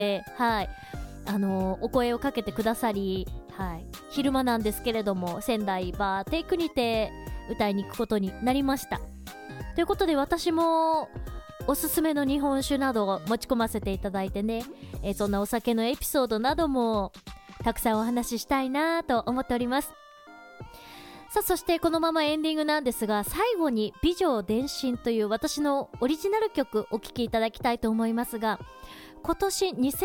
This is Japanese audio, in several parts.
はい、お声をかけてくださり、はい、昼間なんですけれども仙台バーテイクにて歌いに行くことになりました。ということで私もおすすめの日本酒などを持ち込ませていただいてね、そんなお酒のエピソードなどもたくさんお話ししたいなと思っております。さあ、そしてこのままエンディングなんですが、最後に美女伝心という私のオリジナル曲お聴きいただきたいと思いますが、今年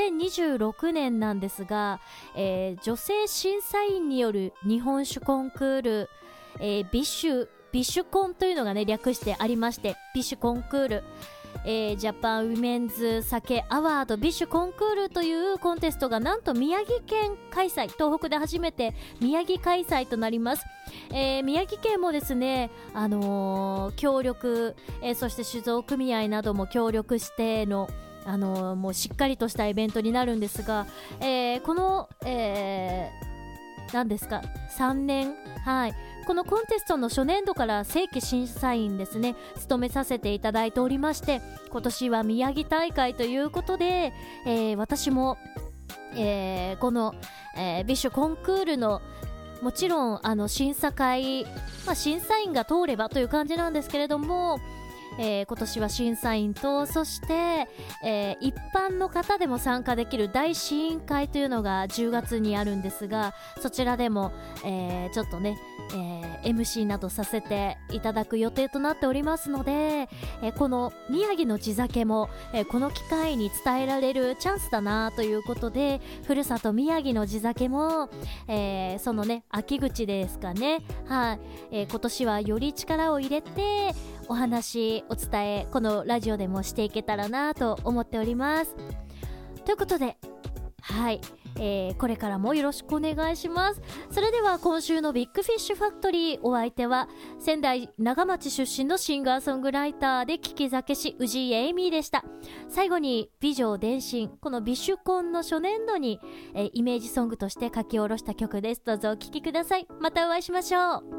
2026年なんですが、女性審査員による日本酒コンクール、ビシュコンというのがね略してありまして、ビシュコンクール、ジャパンウィメンズ酒アワードビシュコンクールというコンテストがなんと宮城県開催、東北で初めて宮城開催となります。宮城県もですね、協力、そして酒造組合なども協力してのもうしっかりとしたイベントになるんですが、この、何ですか3年、はい、このコンテストの初年度から正規審査員ですね務めさせていただいておりまして、今年は宮城大会ということで、私も、この、ビシュコンクールのもちろん審査会、審査員が通ればという感じなんですけれども、今年は審査員と、そして、一般の方でも参加できる大試飲会というのが10月にあるんですが、そちらでも、ちょっとね、MC などさせていただく予定となっておりますので、この宮城の地酒も、この機会に伝えられるチャンスだなということで、ふるさと宮城の地酒も、そのね秋口ですかね、はい、今年はより力を入れてお話お伝えこのラジオでもしていけたらなと思っております。ということで、はい、これからもよろしくお願いします。それでは今週のビッグフィッシュファクトリー、お相手は仙台長町出身のシンガーソングライターで聞き酒師氏家エイミーでした。最後に美女伝心、このビシュコンの初年度に、イメージソングとして書き下ろした曲です。どうぞお聴きください。またお会いしましょう。